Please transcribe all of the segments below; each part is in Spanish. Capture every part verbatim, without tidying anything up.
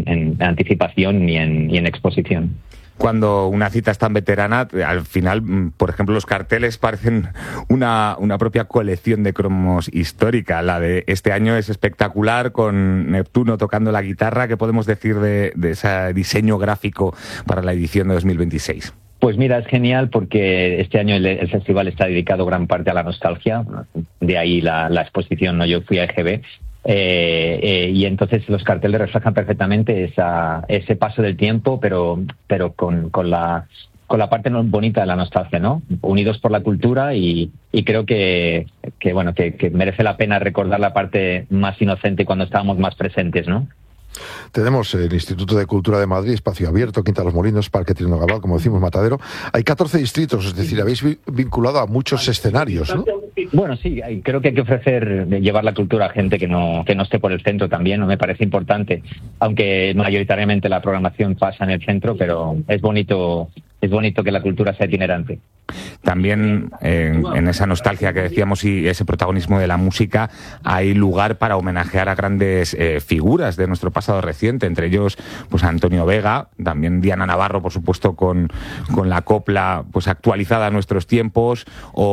en, en anticipación ni en, ni en exposición. Cuando una cita es tan veterana, al final, por ejemplo, los carteles parecen una, una propia colección de cromos histórica. La de este año es espectacular, con Neptuno tocando la guitarra. ¿Qué podemos decir de, de ese diseño gráfico para la edición de dos mil veintiséis? Pues mira, es genial porque este año el, el festival está dedicado gran parte a la nostalgia. De ahí la, la exposición, ¿no? Yo fui a E G B. Eh, eh, y entonces los carteles reflejan perfectamente esa, ese paso del tiempo, pero pero con, con la con la parte bonita de la nostalgia, ¿no? Unidos por la cultura y, y creo que, que bueno que, que merece la pena recordar la parte más inocente cuando estábamos más presentes, ¿no? Tenemos el Instituto de Cultura de Madrid, Espacio Abierto, Quinta Los Molinos, Parque Tirino Gabal, como decimos, Matadero. Hay catorce distritos, es decir, habéis vinculado a muchos escenarios, ¿no? Bueno, sí, creo que hay que ofrecer, llevar la cultura a gente que no que no esté por el centro también, ¿no? Me parece importante, aunque mayoritariamente la programación pasa en el centro, pero es bonito, es bonito que la cultura sea itinerante. También eh, en esa nostalgia que decíamos y ese protagonismo de la música, hay lugar para homenajear a grandes eh, figuras de nuestro pasado reciente, entre ellos pues Antonio Vega, también Diana Navarro, por supuesto, con, con la copla pues actualizada a nuestros tiempos,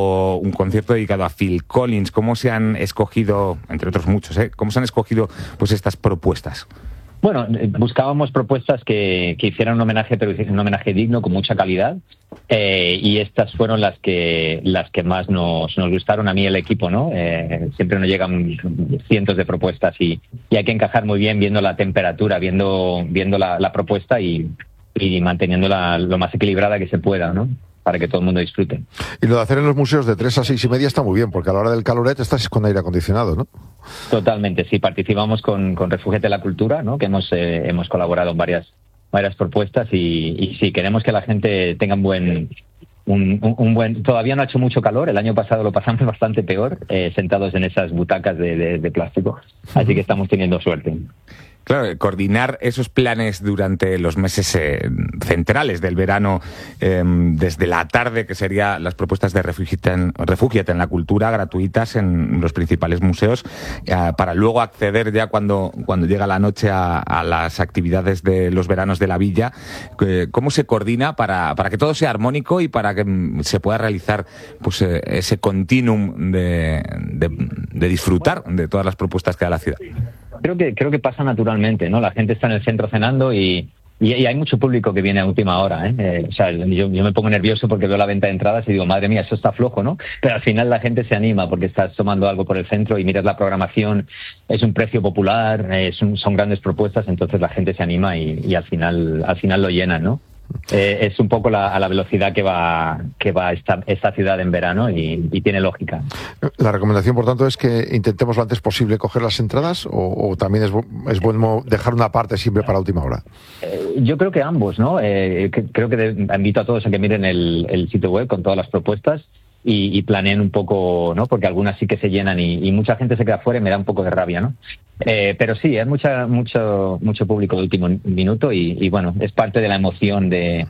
o un concierto dedicado a Phil Collins. ¿Cómo se han escogido, entre otros muchos, eh, cómo se han escogido pues estas propuestas? Bueno, buscábamos propuestas que, que hicieran un homenaje, pero un homenaje digno, con mucha calidad, eh, y estas fueron las que las que más nos, nos gustaron a mí, el equipo, ¿no? Eh, siempre nos llegan cientos de propuestas y, y hay que encajar muy bien viendo la temperatura, viendo viendo la, la propuesta y, y manteniéndola lo más equilibrada que se pueda, ¿no? Para que todo el mundo disfrute. Y lo de hacer en los museos de tres a seis y media está muy bien, porque a la hora del caloret estás con aire acondicionado, ¿no? Totalmente, sí. Participamos con, con Refúgiate la Cultura, ¿no? Que hemos eh, hemos colaborado en varias varias propuestas y, y sí, queremos que la gente tenga un buen... Un, un, un buen todavía no ha hecho mucho calor, el año pasado lo pasamos bastante peor, eh, sentados en esas butacas de, de, de plástico, así que estamos teniendo suerte. Claro, coordinar esos planes durante los meses eh, centrales del verano, eh, desde la tarde, que serían las propuestas de Refúgiate en, Refúgiate en la Cultura, gratuitas en los principales museos, eh, para luego acceder ya cuando, cuando llega la noche a, a las actividades de los veranos de la villa. Eh, ¿Cómo se coordina para, para que todo sea armónico y para que mm, se pueda realizar pues eh, ese continuum de, de, de disfrutar de todas las propuestas que da la ciudad? Creo que creo que pasa naturalmente, ¿no? La gente está en el centro cenando y, y, y hay mucho público que viene a última hora, ¿eh? Eh, o sea, yo, yo me pongo nervioso porque veo la venta de entradas y digo, madre mía, eso está flojo, ¿no? Pero al final la gente se anima porque estás tomando algo por el centro y miras la programación, es un precio popular, es un, son grandes propuestas, entonces la gente se anima y, y al final al final lo llenan, ¿no? Eh, es un poco la, a la velocidad que va que va esta, esta ciudad en verano y, y tiene lógica. La recomendación, por tanto, es que intentemos lo antes posible coger las entradas o, o también es, es bueno dejar una parte siempre para última hora. Eh, yo creo que ambos, ¿no? Eh, que, creo que de, invito a todos a que miren el, el sitio web con todas las propuestas y, y planeen un poco, ¿no? Porque algunas sí que se llenan y, y mucha gente se queda fuera y me da un poco de rabia, ¿no? Eh, pero sí, hay mucha, mucho, mucho público de último minuto y, y bueno, es parte de la emoción de,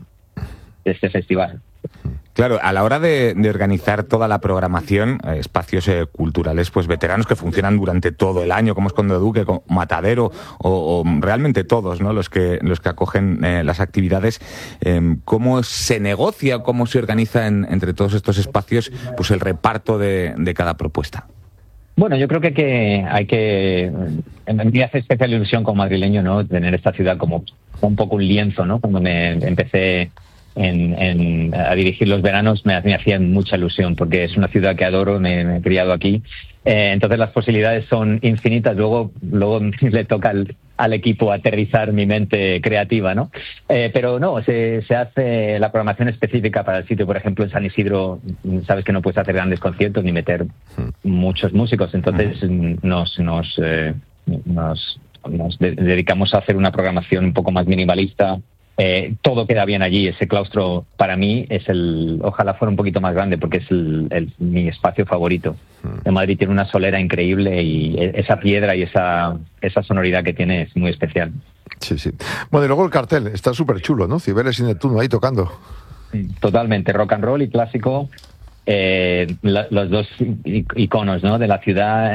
de este festival. Claro, a la hora de, de organizar toda la programación, eh, espacios eh, culturales pues veteranos que funcionan durante todo el año, como es Conde Duque, como Matadero, o, o realmente todos, ¿no? Los que los que acogen eh, las actividades, eh, ¿cómo se negocia, cómo se organiza en, entre todos estos espacios pues el reparto de, de cada propuesta? Bueno, yo creo que, que hay que... Me hace especial ilusión como madrileño, ¿no? Tener esta ciudad como un poco un lienzo, ¿no? Cuando me empecé en, en, a dirigir los veranos me, me hacía mucha ilusión porque es una ciudad que adoro, me, me he criado aquí. Eh, entonces las posibilidades son infinitas. Luego, luego le toca al, al equipo aterrizar mi mente creativa, ¿no? Eh, pero no, se, se hace la programación específica para el sitio. Por ejemplo, en San Isidro, sabes que no puedes hacer grandes conciertos ni meter muchos músicos. Entonces nos, nos, eh, nos, nos de- dedicamos a hacer una programación un poco más minimalista. Eh, todo queda bien allí. Ese claustro para mí es el, ojalá fuera un poquito más grande porque es el, el, mi espacio favorito. En Madrid tiene una solera increíble y esa piedra y esa, esa sonoridad que tiene es muy especial. Sí, sí. Bueno, y luego el cartel, está súper chulo, ¿no? Cibeles y Neptuno ahí tocando. Totalmente, rock and roll y clásico, eh, la, los dos iconos, ¿no? De la ciudad.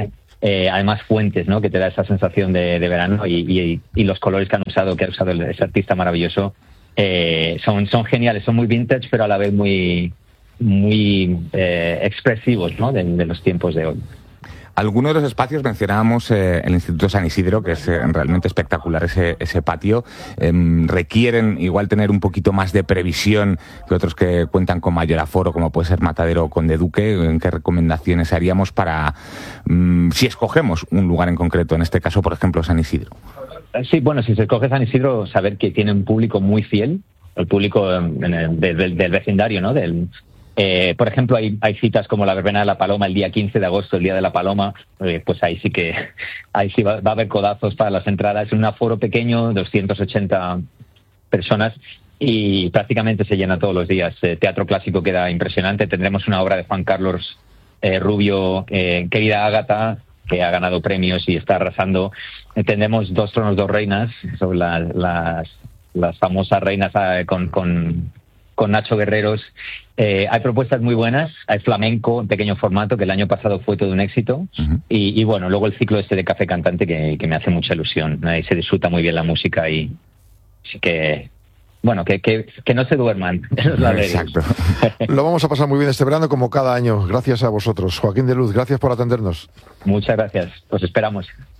eh, además fuentes, ¿no? Que te da esa sensación de, de verano y, y, y los colores que han usado, que ha usado ese artista maravilloso, eh, son, son geniales, son muy vintage, pero a la vez muy, muy eh, expresivos, ¿no? de, de los tiempos de hoy. Algunos de los espacios mencionábamos eh, el Instituto San Isidro, que es eh, realmente espectacular ese, ese patio. Eh, requieren igual tener un poquito más de previsión que otros que cuentan con mayor aforo, como puede ser Matadero o Conde Duque. ¿En qué recomendaciones haríamos para, mm, si escogemos un lugar en concreto, en este caso, por ejemplo, San Isidro? Sí, bueno, si se escoge San Isidro, saber que tiene un público muy fiel, el público eh, del, del, del vecindario, ¿no? Del Eh, por ejemplo, hay, hay citas como la Verbena de la Paloma el día quince de agosto, el Día de la Paloma, eh, pues ahí sí que ahí sí va, va a haber codazos para las entradas. Es un aforo pequeño, doscientas ochenta personas, y prácticamente se llena todos los días. Eh, teatro clásico queda impresionante. Tendremos una obra de Juan Carlos eh, Rubio, eh, Querida Ágata, que ha ganado premios y está arrasando. Eh, tendremos Dos tronos, dos reinas, sobre la, las, las famosas reinas eh, con... con con Nacho Guerreros. Eh, hay propuestas muy buenas, hay flamenco en pequeño formato, que el año pasado fue todo un éxito, uh-huh. y, y bueno, luego el ciclo este de Café Cantante que, que me hace mucha ilusión. Ahí se disfruta muy bien la música y así que, bueno, que, que, que no se duerman. Exacto. Lo vamos a pasar muy bien este verano como cada año, gracias a vosotros. Joaquín de Luz, gracias por atendernos. Muchas gracias, os esperamos.